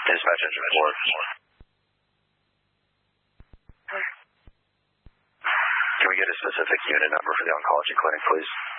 Dispatch engine 4. Can we get a specific unit number for the oncology clinic, please?